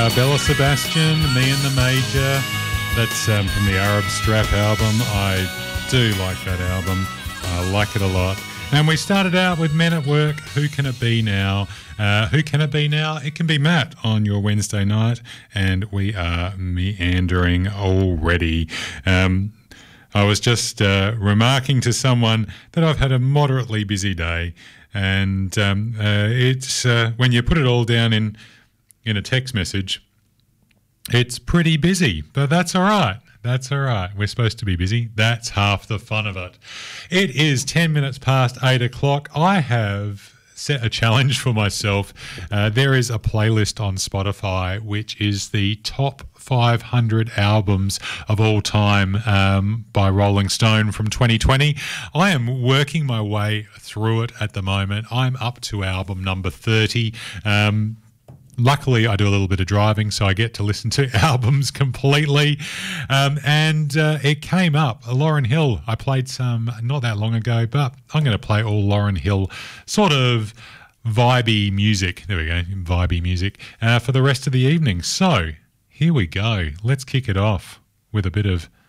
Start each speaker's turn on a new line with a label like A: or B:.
A: Bella Sebastian, Me and the Major. That's from the Arab Strap album. I do like that album. I like it a lot. And we started out with Men at Work. Who Can It Be Now? Who can it be now? It can be Matt on your Wednesday night, and we are meandering already. I was just remarking to someone that I've had a moderately busy day, and it's when you put it all down in a text message, it's pretty busy, but that's all right. That's all right. We're supposed to be busy. That's half the fun of it. It is 10 minutes past 8 o'clock. I have set a challenge for myself. There is a playlist on Spotify which is the top 500 albums of all time by Rolling Stone from 2020. I am working my way through it at the moment. I'm up to album number 30. Luckily, I do a little bit of driving, so I get to listen to albums completely. And it came up. Lauryn Hill, I played some not that long ago, but I'm going to play all Lauryn Hill sort of vibey music. There we go, vibey music for the rest of the evening. So here we go. Let's kick it off with a bit of